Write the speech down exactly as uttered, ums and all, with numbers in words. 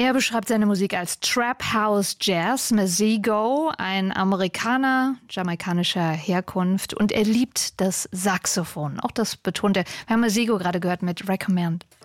Er beschreibt seine Musik als Trap House Jazz. Masego, ein Amerikaner jamaikanischer Herkunft, und er liebt das Saxophon. Auch das betont er. Wir haben Masego gerade gehört mit Recommend.